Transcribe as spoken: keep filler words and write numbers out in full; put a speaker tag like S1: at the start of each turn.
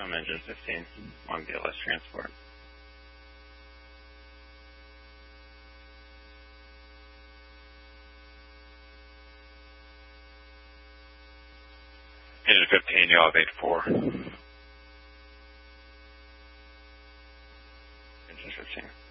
S1: Maximum engine fifteen, one B L S transport. Engine fifteen, you have eight four. Engine fifteen.